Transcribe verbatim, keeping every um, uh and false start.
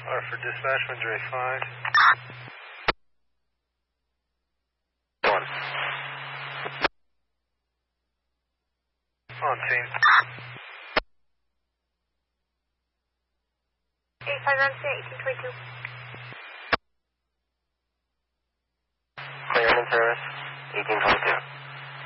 Or for dispatch, Madrid five. One. On team. eight five nine eighteen twenty-two. Clearing in service, eighteen twenty-two.